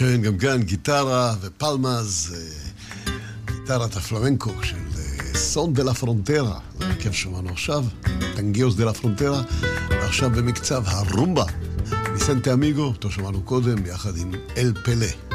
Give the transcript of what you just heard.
כן, גם כאן גיטרה ופלמז, גיטרת הפלמנקו של סון דה לה פרונטרה, זה הרכב שמענו עכשיו, טנגיוס דה לה פרונטרה, ועכשיו במקצב הרומבה, ויסנטה אמיגו, אותו שמענו קודם, יחד עם אל פלה.